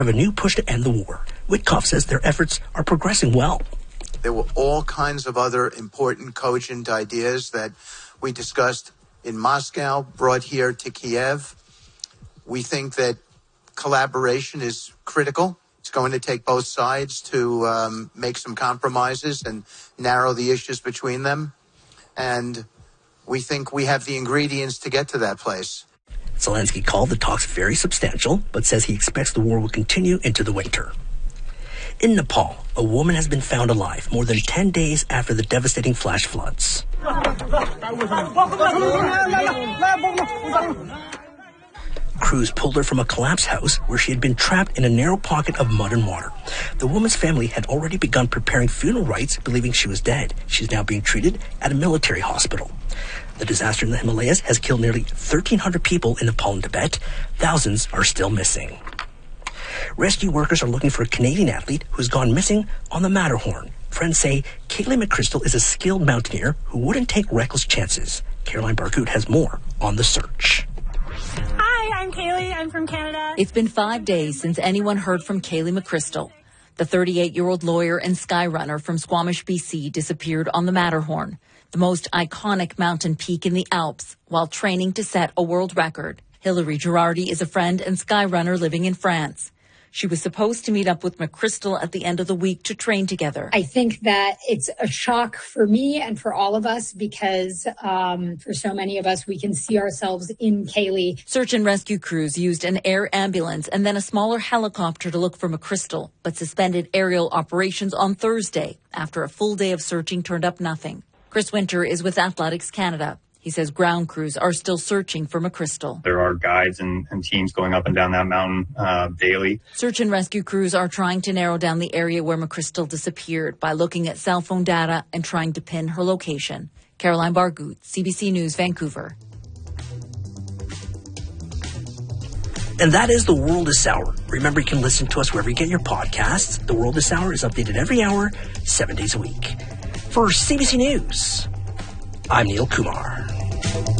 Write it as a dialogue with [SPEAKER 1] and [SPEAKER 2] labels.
[SPEAKER 1] of a new push to end the war. Witkoff says their efforts are progressing well.
[SPEAKER 2] There were all kinds of other important, cogent ideas that we discussed in Moscow, brought here to Kiev. We think that collaboration is critical. It's going to take both sides to make some compromises and narrow the issues between them. And we think we have the ingredients to get to that place.
[SPEAKER 1] Zelensky called the talks very substantial, but says he expects the war will continue into the winter. In Nepal, a woman has been found alive more than 10 days after the devastating flash floods. Crews pulled her from a collapsed house where she had been trapped in a narrow pocket of mud and water. The woman's family had already begun preparing funeral rites, believing she was dead. She's now being treated at a military hospital. The disaster in the Himalayas has killed nearly 1,300 people in Nepal and Tibet. Thousands are still missing. Rescue workers are looking for a Canadian athlete who's gone missing on the Matterhorn. Friends say Kaylee McChrystal is a skilled mountaineer who wouldn't take reckless chances. Caroline Bargut has more on the search.
[SPEAKER 3] Hi, I'm Kaylee. I'm from Canada.
[SPEAKER 4] It's been 5 days since anyone heard from Kaylee McChrystal. The 38-year-old lawyer and skyrunner from Squamish, BC, disappeared on the Matterhorn, the most iconic mountain peak in the Alps, while training to set a world record. Hilary Girardi is a friend and skyrunner living in France. She was supposed to meet up with McChrystal at the end of the week to train together.
[SPEAKER 5] I think that it's a shock for me and for all of us because for so many of us, we can see ourselves in Kaylee.
[SPEAKER 4] Search and rescue crews used an air ambulance and then a smaller helicopter to look for McChrystal, but suspended aerial operations on Thursday after a full day of searching turned up nothing. Chris Winter is with Athletics Canada. He says ground crews are still searching for McChrystal.
[SPEAKER 6] There are guides and teams going up and down that mountain daily.
[SPEAKER 4] Search and rescue crews are trying to narrow down the area where McChrystal disappeared by looking at cell phone data and trying to pin her location. Caroline Bargut, CBC News, Vancouver.
[SPEAKER 1] And that is The World is Sour. Remember, you can listen to us wherever you get your podcasts. The World is Sour is updated every hour, 7 days a week. For CBC News, I'm Neil Kumar.